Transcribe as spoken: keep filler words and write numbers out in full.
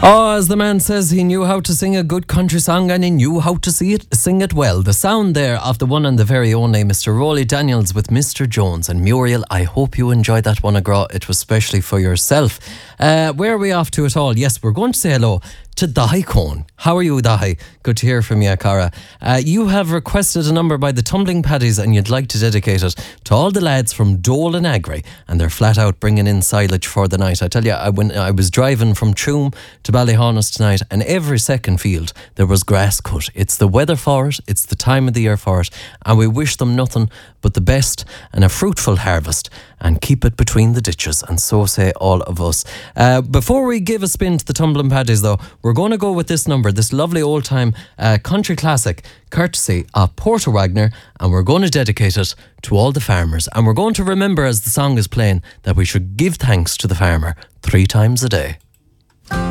Oh, as the man says, he knew how to sing a good country song and he knew how to see it, sing it well. The sound there of the one and the very only Mister Rolly Daniels with Mister Jones. And Muriel, I hope you enjoyed that one, Agra. It was specially for yourself. Uh, where are we off to at all? Yes, we're going to say hello to Dahi Cohn. How are you, Dahi? Good to hear from you, Cara. Uh, you have requested a number by the Tumbling Paddies and you'd like to dedicate it to all the lads from Dole and Agri, and they're flat out bringing in silage for the night. I tell you, I, when I was driving from Tuam to Ballyhaunis tonight, and every second field there was grass cut. It's the weather for it, it's the time of the year for it, and we wish them nothing but the best and a fruitful harvest, and keep it between the ditches, and so say all of us. Uh, before we give a spin to the Tumbling Paddies though, we're going to go with this number, this lovely old time uh, country classic, courtesy of Porter Wagner, and we're going to dedicate it to all the farmers, and we're going to remember as the song is playing that we should give thanks to the farmer three times a day.